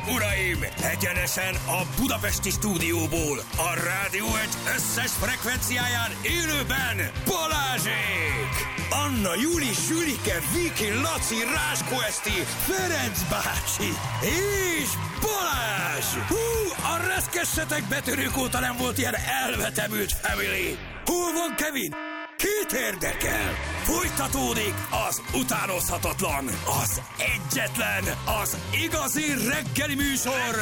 uraim! Egyenesen a budapesti stúdióból, a Rádió Egy összes frekvenciáján élőben Balázsék! Anna, Juli, Sülike, Viki, Laci, Ráskó Eszti, Ferenc bácsi és Balázs! Hú, a reszkessetek betörők óta nem volt ilyen elvetemült family! Hol van Kevin? Kit érdekel? Folytatódik az utánozhatatlan, az egyetlen, az igazi reggeli műsor,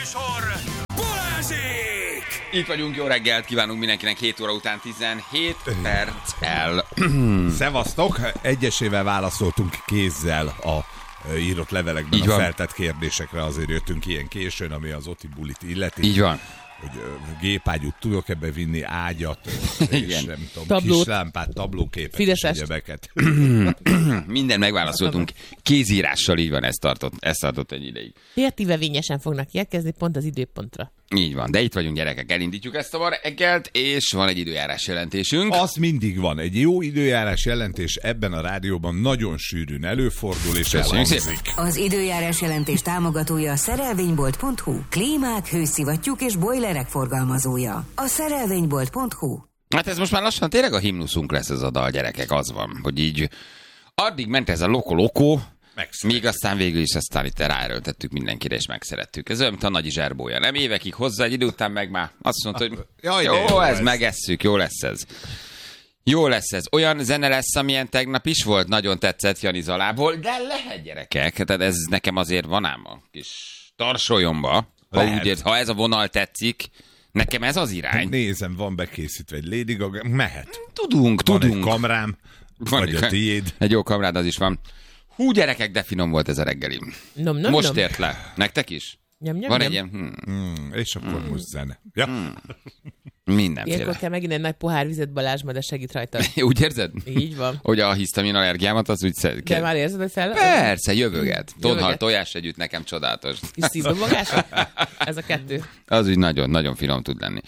Balázsék! Itt vagyunk, jó reggelt kívánunk mindenkinek, 7 óra után 17 perccel. Szevasztok! Egyesével válaszoltunk kézzel a írott levelekben így a feltett kérdésekre, azért jöttünk ilyen későn, ami az Oti bulit illeti. Így van. Hogy gépágyút tudok ebbe vinni, ágyat, és nem tudom, Tablót. kislámpát, tablóképet, Fideszest. egyebeket. Minden megválaszoltunk kézírással, így van, ez tartott egy ideig. Kreatívevényesen fognak érkezni pont az időpontra. Így van, de itt vagyunk gyerekek, elindítjuk ezt a ma reggelt, és van egy időjárás jelentésünk. Az mindig van. Egy jó időjárás jelentés ebben a rádióban nagyon sűrűn előfordul, és elhangzik. Az időjárás jelentés támogatója a szerelvénybolt.hu. Klímák, hőszivattyúk és bojlerek forgalmazója. A szerelvénybolt.hu. Hát ez most már lassan tényleg a himnuszunk lesz ez a dal, gyerekek, az van, hogy így addig ment ez a loko-loko, míg aztán végül is aztán itt ráerőltettük mindenkire, és megszerettük. Ez olyan, mint a Nagy Zserbója. Nem évekig hozzá, egy idő után meg már azt mondta, hogy jó, ez megesszük, jó lesz ez. Jó lesz ez. Olyan zene lesz, amilyen tegnap is volt, nagyon tetszett Jani Zalából, de lehet, gyerekek, tehát ez nekem azért van ám a kis tarsolyomba, ha ez a vonal tetszik. Nekem ez az irány. Nézem, van bekészítve egy Lady Gaga, mehet. Tudunk. Van egy kamrám, vagy a tiéd. Egy jó kamrád, az is van. Hú, gyerekek, de finom volt ez a reggeli. Most ért le. Nektek is? Van egy ilyen... És akkor most zene. Ja. Mindenféle. Ilyenkor kell megint egy nagy pohár vizet Balázsma, de segít rajta. Úgy érzed? Így van. Hogy a hisztamin allergiámat az úgy szed. De már érzed, hogy fel? Persze, jövöget. Tonhal tojás együtt nekem csodálatos. Kis szívdobogás? Ez a kettő. Az úgy nagyon finom tud lenni.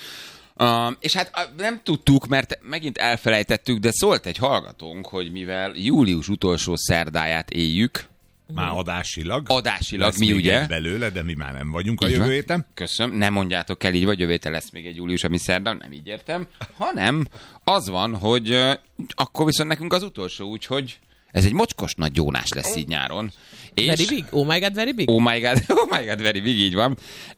És hát nem tudtuk, mert megint elfelejtettük, de szólt egy hallgatónk, hogy mivel július utolsó szerdáját éljük, már adásilag, mi ugye? Belőle, de mi már nem vagyunk a jövő héten. Köszönöm, nem mondjátok el így, vagy jövő héten lesz még egy július, ami szerda, nem így értem, hanem az van, hogy akkor viszont nekünk az utolsó, úgyhogy ez egy mocskos nagy gyónás lesz így nyáron. És, very big? Oh my god, very big? Oh my god, very big, így van.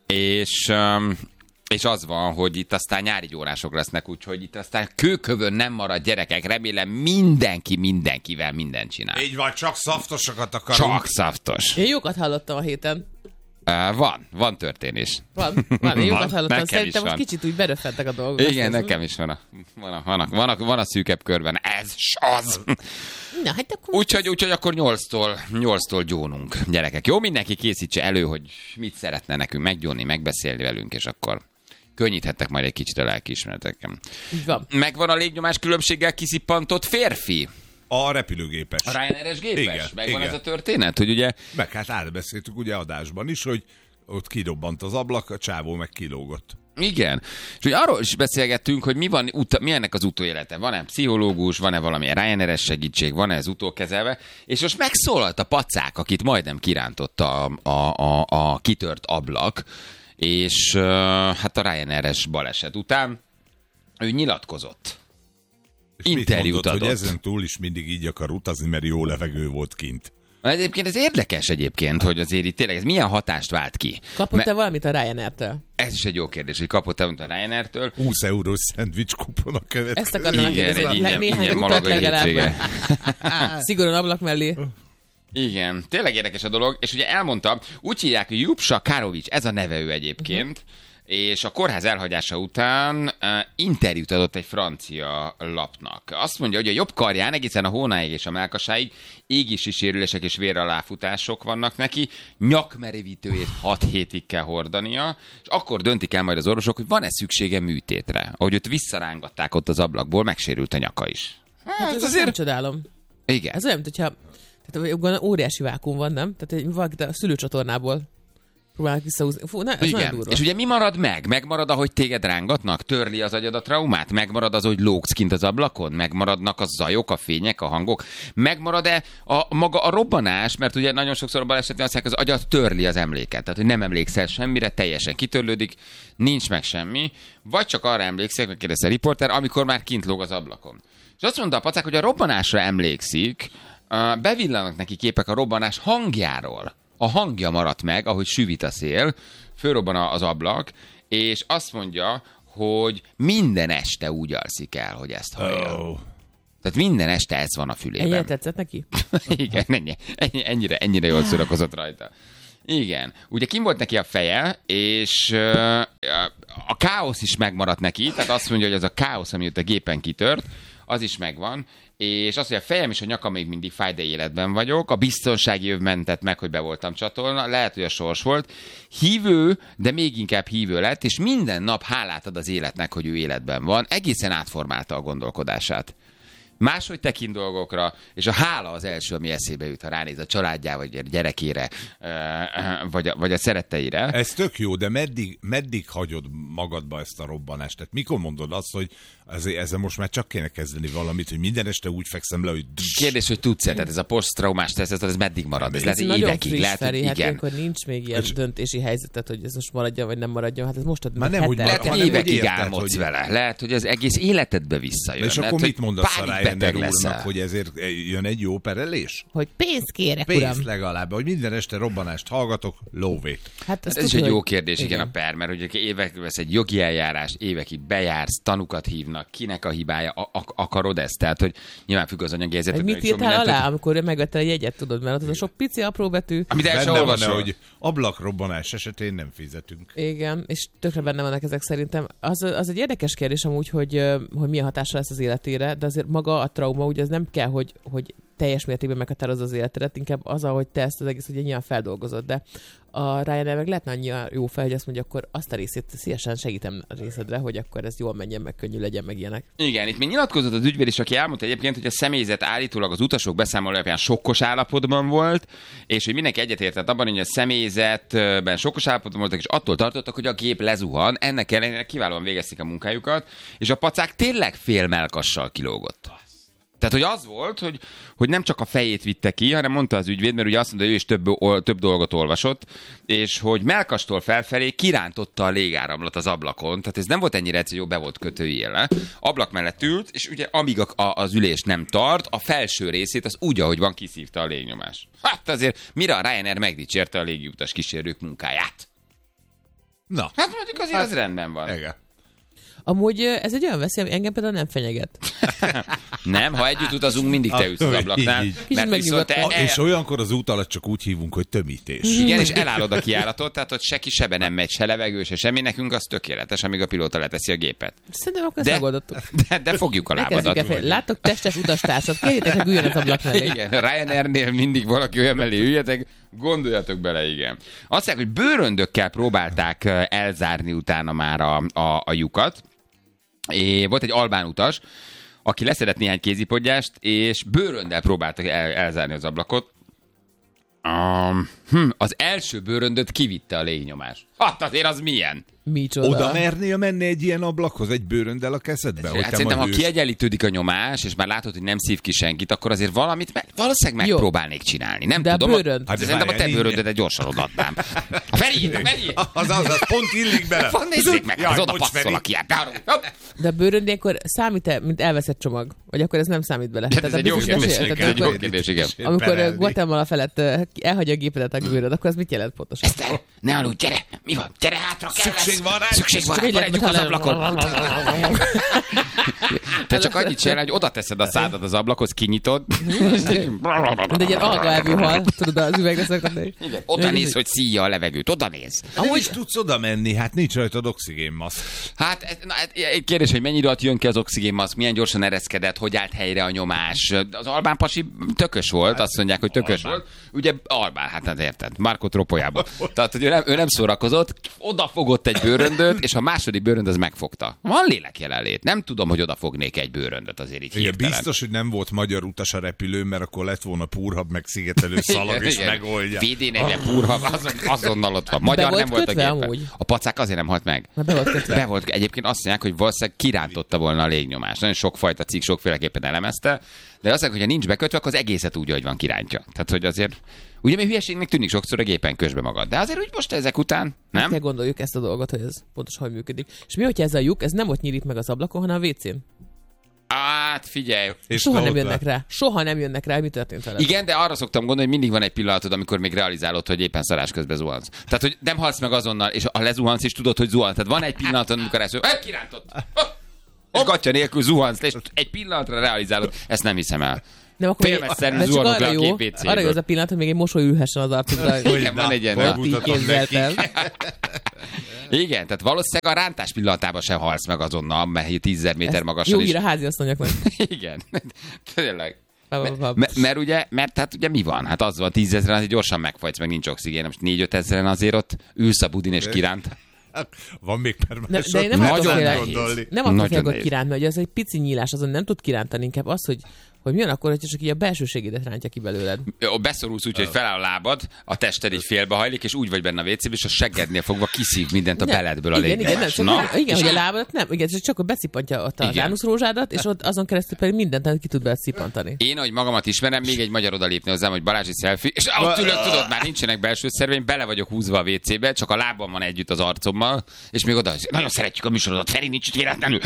És az van, hogy itt aztán nyári gyónások lesznek, úgyhogy itt aztán kőkövön nem marad, gyerekek. Remélem mindenkivel mindent csinál. Így van, csak szaftosokat akarunk. Csak szaftos. Én jókat hallottam a héten. Van történés. Van, én jókat hallottam. Szerintem most van. kicsit úgy beröffentek a dolgok. Igen, nekem is van a szűkebb körben. Ez az. Na, hát akkor Úgyhogy akkor 8-tól gyónunk, gyerekek. Jó, mindenki készítse elő, hogy mit szeretne nekünk meggyónni, megbeszélni velünk, és akkor könnyíthettek majd egy kicsit a lelkiismeretekkel. így van. Megvan a légnyomás különbséggel kiszippantott férfi. A repülőgépes. A Ryanair-es gépes? Igen, Megvan igen. ez a történet, hogy ugye... Meg hát átbeszéltük ugye adásban is, hogy ott kidobbant az ablak, a csávó meg kilógott. Igen. És hogy arról is beszélgettünk, hogy mi ennek az utóélete. Van-e pszichológus, van-e valamilyen Ryanair-es segítség, van-e ez utókezelve, és most megszólalt a pacák, akit majdnem kirántotta a kitört ablak, és hát a Ryanair-es baleset után ő nyilatkozott. És Interjút mit mondott, adott. hogy ezen túl is mindig így akar utazni, mert jó levegő volt kint. Egyébként ez érdekes egyébként, hogy azért itt tényleg ez milyen hatást vált ki. Kapott-e valamit a Ryanair-től? Ez is egy jó kérdés, hogy kapott-e valamit a Ryanair-től. 20 eurós szendvics kupon a következő. Ezt akartam Igen, kérdezni. egy Néhány ingyen utat malagai legalább. hétvége. Szigorúan ablak mellé. Igen, tényleg érdekes a dolog, és ugye elmondta, úgy hívják, hogy Jupsa Karovics, ez a neve ő egyébként, és a kórház elhagyása után interjút adott egy francia lapnak. Azt mondja, hogy a jobb karján egészen a hónáig és a mellkasáig égési sérülések és véraláfutások vannak neki, nyakmerevítőjét 6 hétig kell hordania, és akkor döntik el majd az orvosok, hogy van-e szüksége műtétre. Ahogy őt visszarángatták ott az ablakból, megsérült a nyaka is. Hát ez azért nem csodálom. Igen. Ez olyan, mint hogyha tehát óriási vákum van, nem? Tehát valakit a szülőcsatornából próbálnak visszahúzni. Fú, ez nagyon Igen. durva. És ugye mi marad meg? Megmarad, ahogy téged rángatnak? Törli az agyad a traumát? Megmarad az, hogy lógsz kint az ablakon? Megmaradnak a zajok, a fények, a hangok? Megmarad-e maga a robbanás? Mert ugye nagyon sokszor a balesetben azt mondják, az agyad törli az emléket. Tehát, hogy nem emlékszel semmire, teljesen kitörlődik, nincs meg semmi. Vagy csak arra emlékszik, megkérdezte a riporter, amikor már kint lóg az ablakon. És azt mondta a pacák, hogy a robbanásra emlékszik, bevillanak neki képek a robbanás hangjáról. A hangja maradt meg, ahogy süvít a szél, fölrobban az ablak, és azt mondja, hogy minden este úgy alszik el, hogy ezt hallja. Oh. Tehát minden este ez van a fülében. Ennyire tetszett neki? Igen, ennyire jól szórakozott rajta. Igen. Ugye kim volt neki a feje, és a káosz is megmaradt neki, tehát azt mondja, hogy az a káosz, ami ott a gépen kitört, az is megvan, és azt, hogy a fejem és a nyakam még mindig fáj, de életben vagyok, a biztonsági öv mentett meg, hogy be voltam csatolva, lehet, hogy a sors volt. Hívő, de még inkább hívő lett, és minden nap hálát ad az életnek, hogy ő életben van. Egészen átformálta a gondolkodását. Máshogy tekint dolgokra, és a hála az első, ami eszébe jut, ha ránéz a családjára, vagy a gyerekére, vagy a szeretteire. Ez tök jó, de meddig hagyod magadba ezt a robbanást? Tehát mikor mondod azt, hogy ezzel most már csak kéne kezdeni valamit, hogy minden este úgy fekszem le, hogy... Kérdés, hogy tudsz-e, tehát ez a posztraumás teszt, ez meddig marad? Ez lehet, hogy évekig, lehet, hogy igen. Hát akkor nincs még ilyen döntési helyzetet, hogy ez most maradjon, vagy nem maradjon. Hát ez most már nem, hogy lehet, hogy évekig álmodsz vele. Lehet, hogy az egész életedbe visszajön. És akkor mit mondasz a Ryanair úrnak, hogy ezért jön egy jó perelés? Hogy pénzt kérek, uram. Pénzt legalább, hogy minden este robbanást hallgatok, lóvét. Hát ez is egy jó kérdés, igen, a per, mert ugye évekig vesz egy jogi eljárás, évekig bejársz, tanukat hívnak, kinek a hibája, akarod ezt? Tehát, hogy nyilván függ az anyagi helyzetet. Mit írtál alá, amikor megvettél egy jegyet, tudod, mert az a sok pici apró betű. Amit el sem olvasol. Hogy ablakrobbanás esetén nem fizetünk. Igen, és tökre benne vannak ezek szerintem. Az egy érdekes kérdés amúgy, hogy milyen hatása lesz az életére, de azért maga a trauma, ugye az nem kell, hogy teljes mértékben meghatározza az életedet, inkább az, ahogy te ezt az egész ugye nyilván feldolgozod, de a Ryanair meg lehetne annyira jó fel, hogy azt mondja, akkor azt a részét szívesen segítem a részedre, hogy akkor ez jól menjen, meg könnyű legyen, meg ilyenek. Igen, itt még nyilatkozott az ügyvéd is, aki elmondta egyébként, hogy a személyzet állítólag az utasok beszámoló alapján sokkos állapotban volt, és hogy mindenki egyetértett abban, hogy a személyzetben sokkos állapotban voltak, és attól tartottak, hogy a gép lezuhan, ennek ellenére kiválóan végezték a munkájukat, és a pacák tényleg fél mellkassal kilógott. Tehát, hogy az volt, hogy nem csak a fejét vitte ki, hanem mondta az ügyvéd, mert ugye azt mondta, hogy ő is több dolgot olvasott, és hogy mellkastól felfelé kirántotta a légáramlat az ablakon, tehát ez nem volt ennyire egyszerű, jó, be volt kötőjéle. Ablak mellett ült, és ugye amíg az ülés nem tart, a felső részét az úgy, ahogy van, kiszívta a légnyomás. Hát azért mire a Ryanair megdicsérte a légiutas kísérők munkáját? Na. Hát mondjuk azért az rendben van. Igen. Amúgy ez egy olyan veszély, ami engem például nem fenyeget. Nem, ha együtt utazunk, mindig te ülsz az ablaknál. Mert viszont és olyankor az út alatt csak úgy hívunk, hogy tömítés. Igen, és elállod a kijáratot, tehát hogy se kisebe nem megy, se levegő, se semmi, nekünk az tökéletes, amíg a pilóta leteszi a gépet. Szerintem akkor ezt megoldottuk. De fogjuk a lábadat. Láttok testes utastársat, kérjétek, hogy üljön az ablak mellé. Igen, Ryanairnél mindig valaki olyan mellé üljetek, gondoljatok bele, igen. Azt mondják, hogy bőröndökkel próbálták elzárni utána már a lyukat. Volt egy albán utas, aki leszedett néhány kézipodgyást, és bőröndel próbáltak elzárni az ablakot. Az első bőröndöt kivitte a légnyomás. Hát azért az milyen? Micsoda? Oda mernél menni egy ilyen ablakhoz, egy bőröndel a kezedbe? Hát szerintem, ha kiegyenlítődik a nyomás, és már látod, hogy nem szív ki senkit, akkor azért valamit valószínűleg megpróbálnék csinálni. Nem de tudom. A bőrönd. Hát szerintem a te bőröndedet gyorsan odaadnám. Feri! Az pont illik bele. Nézzék meg, az oda passzol a kiát. De a bőrönd ilyenkor számít-e, mint elveszett csomag? Vagy akkor ez nem számít bele? Ez egy jó kérdés, igen. Amikor Guatemala felett elhagyja a gépedet a bőrönd, akkor az mit jelent pontosan? Eszter, ne aludj, gyere! Mi van? Gyere hátra, kell lesz! Szükség van, maradjunk az ablakon. Te csak annyit csinál, hogy oda teszed a szádat az ablakhoz, kinyitod. Mint egy ilyen algaelvű hal, tudod, az üvegre szakadni. Oda néz, hogy szíja a levegőt, oda néz. Amúgy is tudsz oda menni, hát nincs rajtad oxigénmaszk. Hát egy kérdés, hogy mennyi alatt jön ki az oxigénmaszk, milyen gyorsan ereszkedett, hogy állt helyre a nyomás. Az albán pasi tökös volt, azt mondják, hogy tökös volt. Ugye albán, hát érted? Marco Tropójába. Tehát, hogy ő nem szórakozott, odafogott egy bőröndöt, és a második bőrönd az megfogta. Van lélek jelenlét. Nem tudom, hogy odafognék egy bőröndöt azért így hirtelen. Biztos, hogy nem volt magyar utas a repülőn, mert akkor lett volna Púrhab, meg szigetelő szalag, és megoldja. VD40 Púrhab, azonnal ott van. Magyar nem volt a gépen. Amúgy? A pacák azért nem halt meg. Be volt. Egyébként azt mondják, hogy valószínűleg kirántotta volna a légnyomást. Nagyon sokfajta cikk sokféleképpen elemezte, de azt mondják, hogy ha nincs bekötve, akkor az egészet úgy, hogy van kirántja. Tehát, hogy azért, ugye mi hülyeségnek tűnik sokszor a gépen közbe magad. De azért úgy most ezek után, nem? Kell gondoljuk ezt a dolgot, hogy ez pontosan hogy működik. És mi, hogyha ez a lyuk, ez nem ott nyílik meg az ablakon, hanem a WC-n? Hát figyelj. És soha nem jönnek rá. Soha nem jönnek rá, hogy mi történt veled. Igen, de arra szoktam gondolni, hogy mindig van egy pillanatod, amikor még realizálod, hogy éppen szarás közben zuhansz. Tehát, hogy nem halsz meg azonnal, és ha lezuhansz is tudod, hogy zuhansz. Tehát van egy pillanatod, amikor ezt kirántott. És gatya nélkül zuhansz, és egy pillanatra realizálod. Ezt nem hiszem el. Nem, akkor félmezszerűen zuhanok le a képvécéből. Arra jó az a pillanat, hogy még egy mosoly ülhessen az arcodra. Igen, van egy ilyen. Így képzeltem. Igen, tehát valószínűleg a rántás pillanatában sem halsz meg azonnal, mert 10 méter magasan is. Jó ír a háziasszonyoknak. Igen, tényleg. Mert hát ugye mi van? Hát az van, 10 000-en azért gyorsan megfagysz, meg nincs oxigén. Most 4-5 ezeren azért ott ülsz a budin és kiránt. Van még permás. De én nem nagyon nehéz. Nem attól félek, hogy kiránt, mert az egy pici nyílás, azon nem tud kirántani, inkább az, hogy mi van akkor, hogy csak így a belsőségédet rántja ki belőled. Beszorulsz úgy, hogy feláll a lábad, a tested így félbehajlik, és úgy vagy benne a WC-ben, és a seggednél fogva kiszív mindent a beledből a légnyomás. Igen, hogy a lábadat nem, igen, csak hogy beszipantja ott az ánuszrózsádat, és ott azon keresztül pedig mindent ki tud beszipantani. Én, ahogy magamat ismerem, még egy magyar odalépne hozzám, hogy Balázsi selfie, és ott ülök, tudod, már nincsenek belső szerveim, bele vagyok húzva a WC-be, csak a lábam van együtt az arcommal, és még oda, nagyon szeretjük a műsorodat, Feri, nincs itt véletlenül.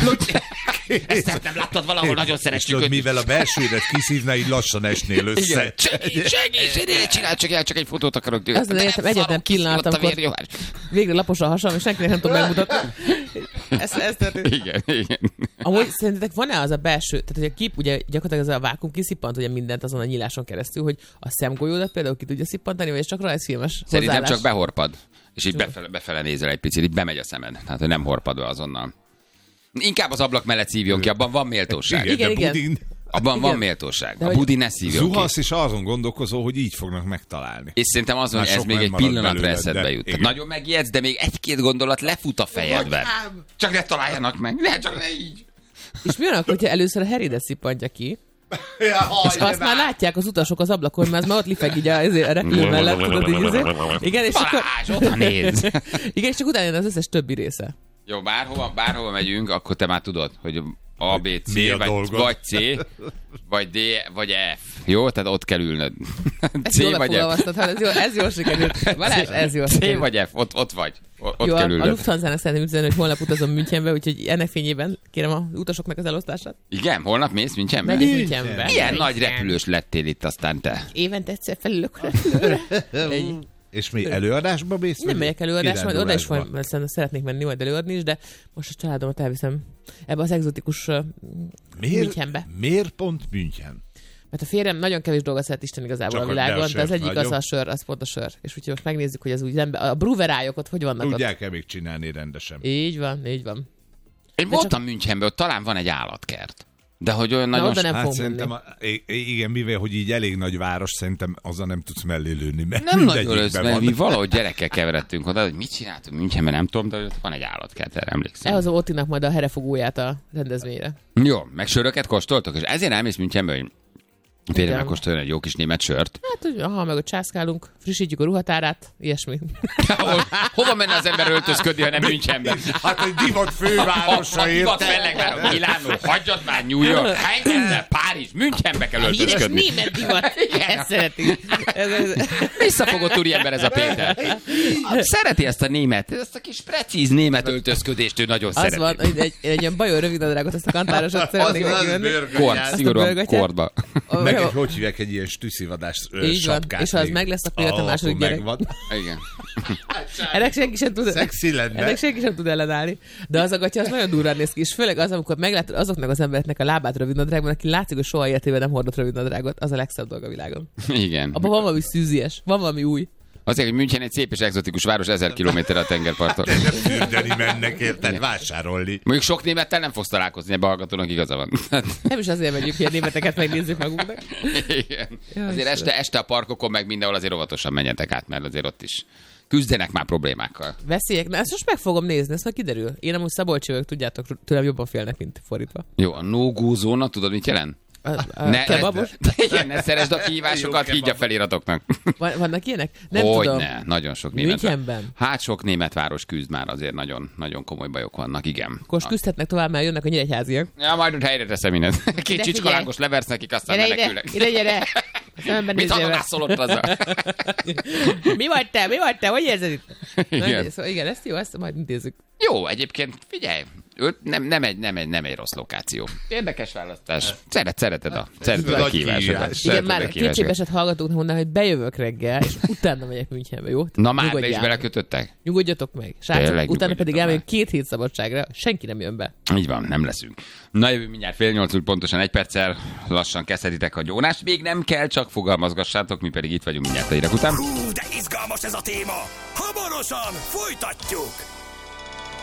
Ezt nem láttad valahol, nagyon szeretjük. Mivel a belsődet kiszívna, így lassan esnél össze. Segíts, csinálj csak egy fotót akarok. Azt értem, egyetlen pillanat, amikor végre lapos a hasam, és senkinek nem tudom megmutatni. Ez történt. Igen. Amúgy szerintetek van-e az a belső, tehát hogy a kép, ugye gyakorlatilag az a vákum kiszippant ugye mindent azon a nyíláson keresztül, hogy a szemgolyódat például ki tudja szippantani, vagy csak rajzfilmes hozzáállás? Szerintem csak behorpad, és így befele nézel egy picit, így bemegy a szemed. Tehát, hogy nem horpad be azonnal. Inkább az ablak mellett szívjon ki, abban van méltóság. Igen. Abban van méltóság. A budi ne szívjon ki. Zuhasz is azon gondolkozó, hogy így fognak megtalálni. És szerintem az van, hogy ez még egy pillanatra eszedbe jut. Nagyon megijedsz, de még egy-két gondolat lefut a fejedben. Csak ne találjanak meg. Csak ne így. És mi van, hogyha először a Harrydet szippantja ki, és azt már látják az utasok az ablakon, mert az már ott lifeg így a repülő mellett, tudod így. Igen, és akkor... oda néz. Igen, és csak utána jön az összes többi része. Jó, bárhova megyünk, akkor te már tudod, hogy A, B, C, vagy C, vagy D, vagy F. Jó? Tehát ott kell ülnöd. C vagy F. Ez jól sikerült. Balázs, ez jól sikerült. C vagy F, ott vagy. Ott jó, kell ülnöd. A Lufthansa-nak szeretném üzenni, hogy holnap utazom Münchenbe, úgyhogy ennek fényében kérem az utasoknak az elosztását. Igen, holnap mész Münchenbe? Megyek Münchenbe. Milyen nagy repülős lettél itt aztán te? Évente egyszer felülök a repülőre. És mi előadásba mész? Nem megyek előadásba, majd oda is szeretnék menni, majd előadni is, de most a családomat elviszem ebbe az egzotikus Münchenbe. Miért pont München? Mert a férjem nagyon kevés dolgot szeret Isten igazából csak a világon, de az egyik az a sör, az pont a sör. És úgyhogy most megnézzük, hogy az úgy a bruverályok ott hogy vannak. Tudják-e még csinálni rendesen? Így van. Én voltam Münchenben, ott talán van egy állatkert. De hogy olyan nagyon... Nem hát szerintem, igen, mivel, hogy így elég nagy város, szerintem azzal nem tudsz mellé lőni. Nem nagyon mert mi valahogy gyerekkel keveredtünk oda, hogy mit csináltunk Münchenben, nem tudom, de ott van egy állatkert, erre emlékszem. Elhozom Ottinak majd a herefogóját a rendezvényre. Jó, meg söröket kóstoltok, és ezért elmész Münchenbe, hogy férjem megkóstoljon egy jó kis német sört. Hát, ha meg ott császkálunk, frissítjük a ruhatárát, ilyesmi. Hova menne az ember öltözködni, ha nem Münchenben? Hát egy divat fővárosa érte. Divat fellegvár, Milánó, hagyjad már New York, Hengedel, Párizs, Münchenbe kell öltözködni. Híres német divat, ezt szereti. Visszafogott úriember ez a Péter. Szereti ezt a német, ezt a kis precíz német öltözködést, ő nagyon szereti. Az van, egy ilyen bajor rövidnadrágot, ezt a kantárosat szeretnék megvenni. Szigorúan kordba. Meg hogy hívják egy ilyen stüsszivadás sapkát. És ha az meg lesz, akkor jött a második gyerek. Igen. Ennek senki sem tud. Szexi lenne. Ennek senki sem tud ellenállni. De az a gatya, az nagyon durván néz ki. És főleg az, amikor meglátod azoknak az embereknek a lábát rövidnadrágban, aki látszik, hogy soha életében nem hordott rövidnadrágot, az a legszebb dolog a világon. Igen. Abban van valami szűzies, van valami új. Azért, hogy München egy szép és egzotikus város, 1000 kilométerre a tengerparttól. De nem fürdeni mennek, érted? Vásárolni. Mondjuk sok némettel nem fogsz találkozni, ebbe hallgatónak igaza van. Nem is azért megyünk, hogy a németeket megnézzük magunknak. Igen. Azért este a parkokon meg mindenhol azért óvatosan menjetek át, mert azért ott is küzdenek már problémákkal. Veszélyek? Na, ezt most meg fogom nézni, ezt már kiderül. Én amúgy szabolcsi vagyok, tudjátok, tőlem jobban félnek, mint fordítva. Jó, a no-go zóna, tudod, mit jelent? Ne szeresd a kihívásokat, így a feliratoknak. Vannak ilyenek? Nem tudom. Ne, nagyon sok német. Münchenben? Hát sok német város küzd már, azért nagyon, nagyon komoly bajok vannak, igen. Akkor küzdhetnek tovább, mert jönnek a nyíregyháziak. Ja, majd ott helyre teszem mindent. Két csicskolárgos leversz nekik, aztán menekülnek. Ide. Mit hadogászol ott azzal? Mi vagy te? Hogy érzed itt? Igen. Szóval igen, ezt jó, ezt majd intézzük. Jó, egyébként figyelj, nem egy rossz lokáció. Érdekes választás. Szereted a kihívásokat. Igen, már kétségbeesett hallgatóknak mondaná, hogy bejövök reggel, és utána megyek Münchenbe, jó? Na már be is belekötöttek? Nyugodjatok meg. Srácok, utána pedig elmegyünk 2 hét szabadságra, senki nem jön be. Így van, nem leszünk. Na jövő mindjárt 7:30, pontosan 1 perccel lassan kezdhetitek a gyónást. Még nem kell, csak fogalmazgassátok, mi pedig itt vagyunk mindjárt a hírek után. De izgalmas ez a téma! Hamarosan folytatjuk!